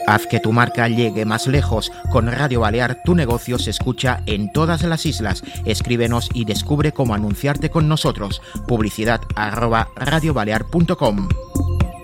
Haz que tu marca llegue más lejos. Con Radio Balear, tu negocio se escucha en todas las islas. Escríbenos y descubre cómo anunciarte con nosotros. Publicidad@radiobalear.com.